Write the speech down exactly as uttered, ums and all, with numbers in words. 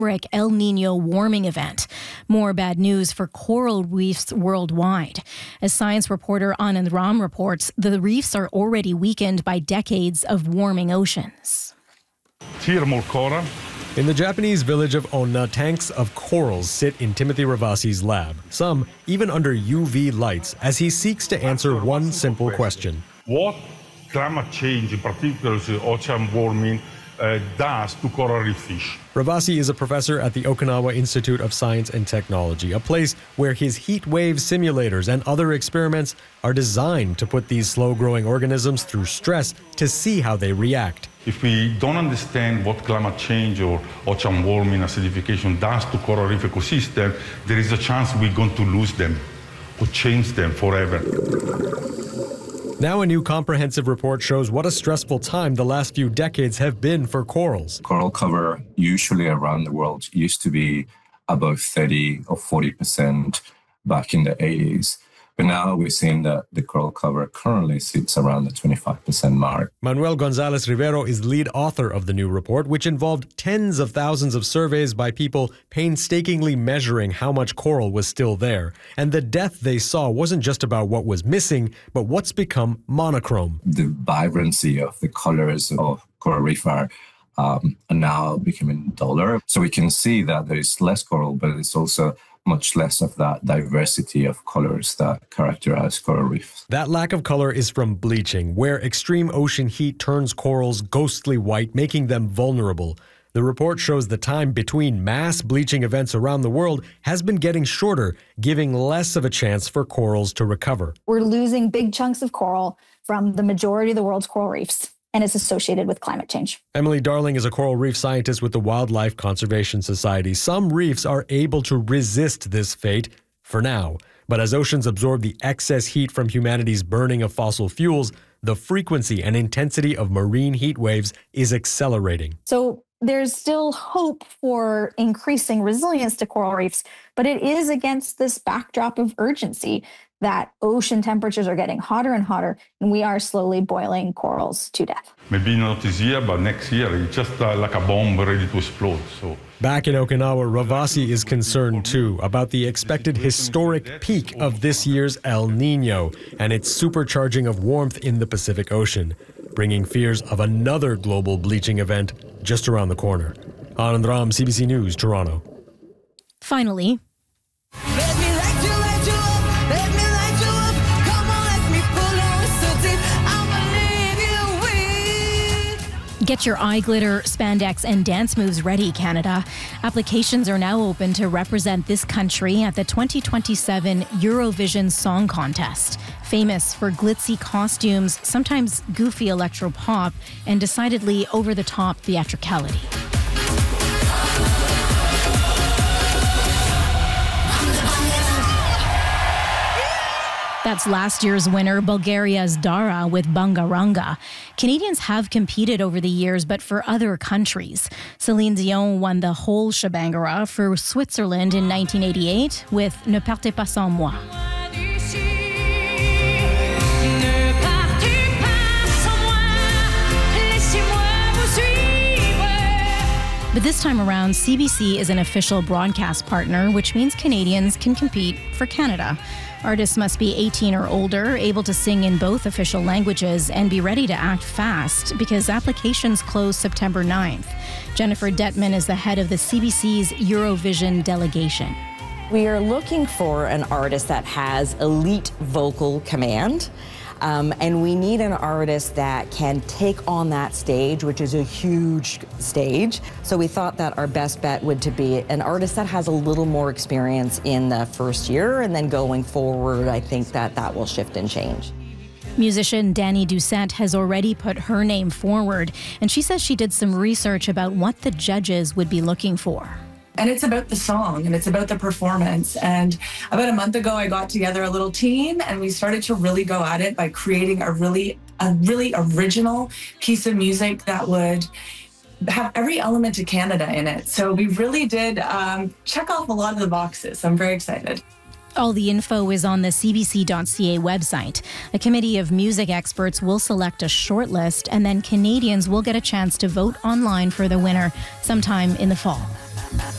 historic El Nino warming event. More bad news for coral reefs worldwide. As science reporter Anand Ram reports, the reefs are already weakened by decades of warming oceans. Here, more coral. In the Japanese village of Onna, tanks of corals sit in Timothy Ravasi's lab, some even under U V lights, as he seeks to answer one simple question. What climate change, in particular ocean warming, uh, does to coral reef fish? Ravasi is a professor at the Okinawa Institute of Science and Technology, a place where his heat wave simulators and other experiments are designed to put these slow-growing organisms through stress to see how they react. If we don't understand what climate change or ocean warming, acidification does to coral reef ecosystem, there is a chance we're going to lose them or change them forever. Now a new comprehensive report shows what a stressful time the last few decades have been for corals. Coral cover usually around the world used to be above thirty or forty percent back in the eighties. But now we're seeing that the coral cover currently sits around the twenty-five percent mark. Manuel Gonzalez Rivero is lead author of the new report, which involved tens of thousands of surveys by people painstakingly measuring how much coral was still there. And the death they saw wasn't just about what was missing, but what's become monochrome. The vibrancy of the colors of coral reef are um, are now becoming duller. So we can see that there is less coral, but it's also much less of that diversity of colors that characterize coral reefs. That lack of color is from bleaching, where extreme ocean heat turns corals ghostly white, making them vulnerable. The report shows the time between mass bleaching events around the world has been getting shorter, giving less of a chance for corals to recover. We're losing big chunks of coral from the majority of the world's coral reefs, and it's associated with climate change. Emily Darling is a coral reef scientist with the Wildlife Conservation Society. Some reefs are able to resist this fate for now. But as oceans absorb the excess heat from humanity's burning of fossil fuels, the frequency and intensity of marine heat waves is accelerating. So there's still hope for increasing resilience to coral reefs, but it is against this backdrop of urgency that ocean temperatures are getting hotter and hotter, and we are slowly boiling corals to death. Maybe not this year, but next year, it's just uh, like a bomb ready to explode. So. Back in Okinawa, Ravasi is concerned too about the expected historic peak of this year's El Nino and its supercharging of warmth in the Pacific Ocean, bringing fears of another global bleaching event just around the corner. Anand Ram, C B C News, Toronto. Finally, get your eye glitter, spandex, and dance moves ready, Canada. Applications are now open to represent this country at the twenty twenty-seven Eurovision Song Contest. Famous for glitzy costumes, sometimes goofy electro-pop, and decidedly over-the-top theatricality. That's last year's winner, Bulgaria's Dara, with Bangaranga. Canadians have competed over the years, but for other countries. Celine Dion won the whole shebangara for Switzerland in nineteen eighty-eight with Ne partez pas sans moi. But this time around, C B C is an official broadcast partner, which means Canadians can compete for Canada. Artists must be eighteen or older, able to sing in both official languages, and be ready to act fast because applications close September ninth. Jennifer Detman is the head of the C B C's Eurovision delegation. We are looking for an artist that has elite vocal command. Um, and we need an artist that can take on that stage, which is a huge stage. So we thought that our best bet would to be an artist that has a little more experience in the first year, and then going forward, I think that that will shift and change. Musician Danny Doucette has already put her name forward, and she says she did some research about what the judges would be looking for. And it's about the song and it's about the performance. And about a month ago, I got together a little team and we started to really go at it by creating a really, a really original piece of music that would have every element of Canada in it. So we really did um, check off a lot of the boxes. I'm very excited. All the info is on the c b c dot c a website. A committee of music experts will select a short list, and then Canadians will get a chance to vote online for the winner sometime in the fall.